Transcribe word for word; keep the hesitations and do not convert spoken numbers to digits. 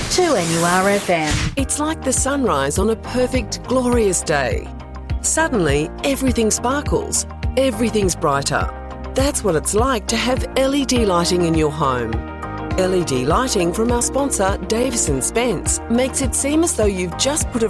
two N U R F M. It's like the sunrise on a perfect, glorious day. Suddenly, everything sparkles. Everything's brighter. That's what it's like to have L E D lighting in your home. L E D lighting from our sponsor, Davis and Spence, makes it seem as though you've just put a